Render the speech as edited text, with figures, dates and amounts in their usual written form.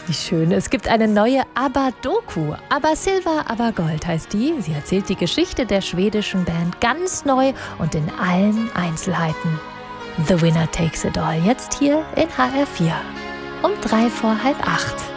Wie schön. Es gibt eine neue ABBA-Doku. ABBA Silver, ABBA Gold heißt die. Sie erzählt die Geschichte der schwedischen Band ganz neu und in allen Einzelheiten. The Winner Takes It All. Jetzt hier in HR4. Um 7:03.